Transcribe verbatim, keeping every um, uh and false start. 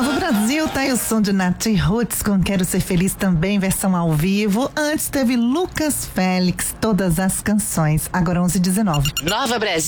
Nova Brasil, tá aí o som de Nath Roots com Quero Ser Feliz também, versão ao vivo. Antes teve Lucas Félix, Todas as Canções. Agora onze e dezenove. Nova Brasil.